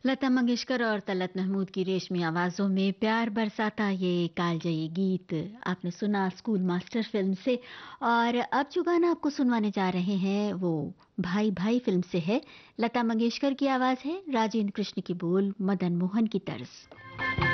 लता मंगेशकर और तलत महमूद की रेशमी आवाज़ों में प्यार बरसाता ये कालजयी गीत आपने सुना स्कूल मास्टर फ़िल्म से। और अब जो गाना आपको सुनवाने जा रहे हैं वो भाई भाई फ़िल्म से है। लता मंगेशकर की आवाज़ है, राजेंद्र कृष्ण की बोल, मदन मोहन की तर्ज।